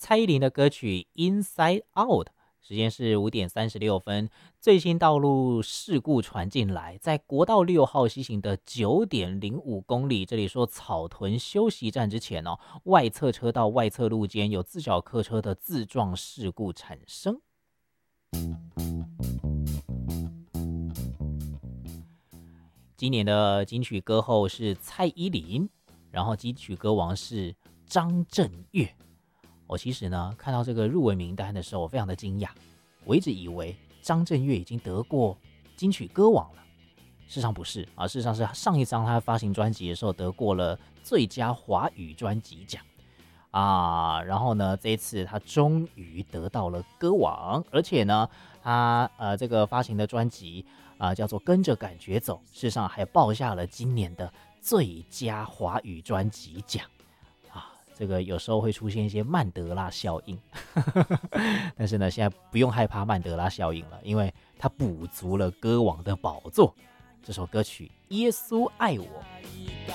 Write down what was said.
蔡依林的歌曲《Inside Out》。时间是5:36，最新道路事故传进来，在国道6号西行的9.05公里，这里说草屯休息站之前哦，外侧车道外侧路间有自小客车的自撞事故产生。今年的金曲歌后是蔡依林，然后金曲歌王是张震岳。我其实呢看到这个入围名单的时候，我非常的惊讶。我一直以为张震岳已经得过金曲歌王了，事实上不是啊，事实上是上一张他发行专辑的时候得过了最佳华语专辑奖啊。然后呢，这一次他终于得到了歌王，而且呢，他这个发行的专辑叫做《跟着感觉走》，事实上还报下了今年的最佳华语专辑奖。这个有时候会出现一些曼德拉效应但是呢，现在不用害怕曼德拉效应了，因为它补足了歌王的宝座。这首歌曲《耶稣爱我》。